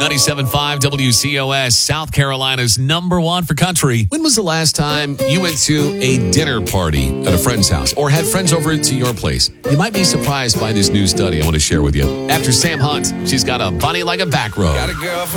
97.5 WCOS, South Carolina's #1 for country. When was the last time you went to a dinner party at a friend's house or had friends over to your place? You might be surprised by this new study I want to share with you. After Sam Hunt, she's got a body like a back row.